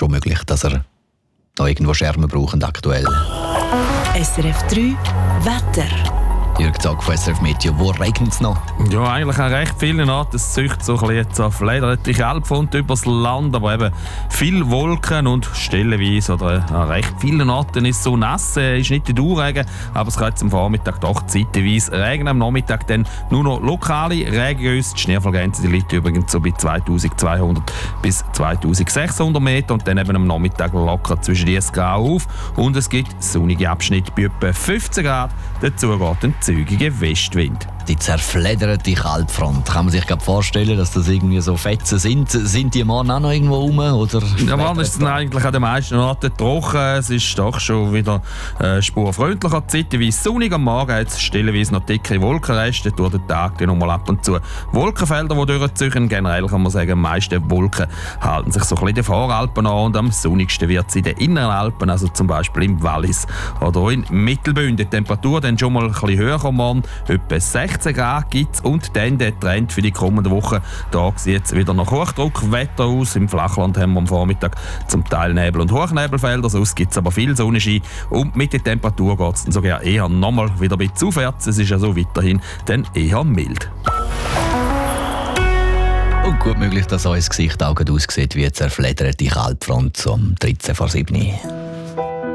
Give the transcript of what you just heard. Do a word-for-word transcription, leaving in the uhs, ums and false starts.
schon möglich, dass er noch irgendwo Schermen brauchen aktuell. S R F drei Wetter. Jürg Zack von S R F Meteo, wo regnet es noch? Ja, eigentlich an recht vielen Orten. Es zieht so ein bisschen jetzt auf lederliche Alpfront übers Land, aber eben viel Wolken und stellenweise oder an recht vielen Orten ist es so nass. Es ist nicht der Dauerregen, aber es kann jetzt am Vormittag doch zeitweise regnen. Am Nachmittag dann nur noch lokale Regengüsse. Die Schneefallgrenze die liegt übrigens so bei zweitausendzweihundert bis zweitausendsechshundert Meter und dann eben am Nachmittag locker zwischen dreißig Grad auf und es gibt sonnige Abschnitte bei etwa fünfzehn Grad. Dazu geht ein zügiger Westwind. Die zerfledderte Kaltfront. Kann man sich gerade vorstellen, dass das irgendwie so Fetzen sind? Sind die morgen auch noch irgendwo rum? Oder ja, morgen ist es eigentlich an den meisten Orten trocken. Es ist doch schon wieder äh, spurfreundlicher. Zeitweise sonnig am Morgen, jetzt stellenweise noch dicke Wolkenreste. Durch den Tag dann nochmal ab und zu Wolkenfelder, die durchziehen. Generell kann man sagen, die meisten Wolken halten sich so ein bisschen in den Voralpen an und am sonnigsten wird es in den inneren Alpen, also zum Beispiel im Wallis oder in Mittelbünden. Die Temperatur dann schon mal ein bisschen höher am Morgen, etwa sechzehn Grad gibt es und dann der Trend für die kommende Woche. Da sieht es wieder nach Hochdruckwetter aus. Im Flachland haben wir am Vormittag zum Teil Nebel- und Hochnebelfelder, sonst gibt es aber viel Sonnenschein und mit der Temperatur geht es dann sogar eher nochmal wieder ein bisschen aufwärts. Es ist also weiterhin dann eher mild. Und gut möglich, dass euer Gesicht auch aussieht wie eine zerfledderte Kaltfront um dreizehn vor sieben.